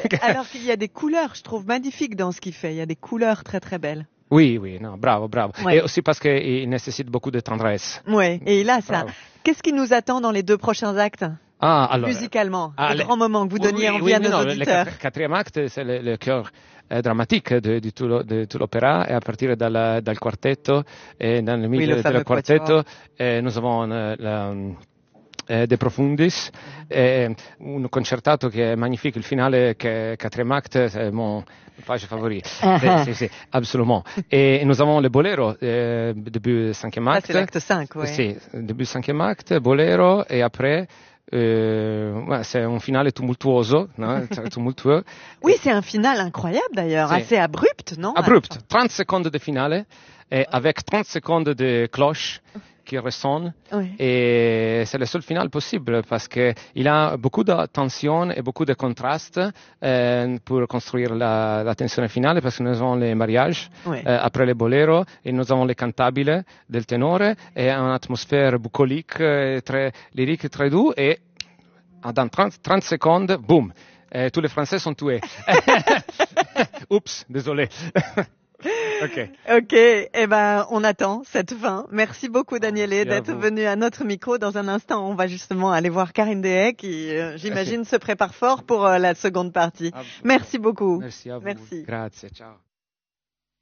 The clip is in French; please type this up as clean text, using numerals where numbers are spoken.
Alors qu'il y a des couleurs, je trouve magnifiques dans ce qu'il fait. Il y a des couleurs très très belles. Oui, non, bravo. Ouais. Et aussi parce qu'il nécessite beaucoup de tendresse. Oui, et il a ça. Bravo. Qu'est-ce qui nous attend dans les 2 prochains actes? Alors, Musicalement, le grand moment que vous donniez envie oui, à nos non, auditeurs. Le quatrième acte, c'est le cœur dramatique de tout l'opéra, et à partir dal quartetto et dans le milieu del quartetto, nous avons De Profundis, un concertato che è magnifique, il finale che quatrième acte, c'est mon page favori. C'est, absolument. Et nous avons le boléro, début cinquième acte. Ça, c'est l'acte 5, oui. Si, début cinquième acte, boléro, et après, c'est un finale tumultuoso, no? Tumultueux. Oui, c'est un final incroyable d'ailleurs, assez abrupt, non? Abrupt, 30 secondes de finale, et avec 30 secondes de cloche qui ressonnent, oui. Et c'est le seul final possible parce que il a beaucoup de tension et beaucoup de contraste pour construire la tension finale, parce que nous avons les mariages, oui. Après les boléros, et nous avons les cantabile del tenore, et une atmosphère bucolique, très lyrique, très doux, et dans 30 secondes, boum, tous les Français sont tués. Oups, désolé. Ok, eh ben, on attend cette fin. Merci beaucoup, Daniele, d'être venu à notre micro. Dans un instant, on va justement aller voir Karine Dehaye qui, j'imagine, se prépare fort pour la seconde partie. Merci beaucoup. Merci à vous. Merci. Grazie, ciao.